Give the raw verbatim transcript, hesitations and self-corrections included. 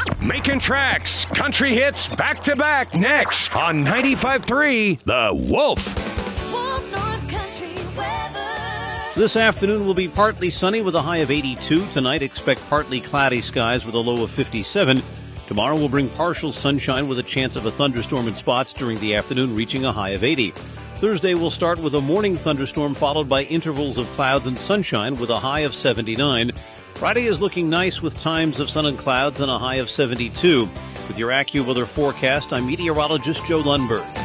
Making tracks, country hits back to back next on ninety-five point three The Wolf. Wolf North Country weather. This afternoon will be partly sunny with a high of eighty-two. Tonight, expect partly cloudy skies with a low of fifty-seven. Tomorrow will bring partial sunshine with a chance of a thunderstorm in spots during the afternoon, reaching a high of eighty. Thursday will start with a morning thunderstorm followed by intervals of clouds and sunshine with a high of seventy-nine. Friday is looking nice with times of sun and clouds and a high of seventy-two. With your AccuWeather forecast, I'm meteorologist Joe Lundberg.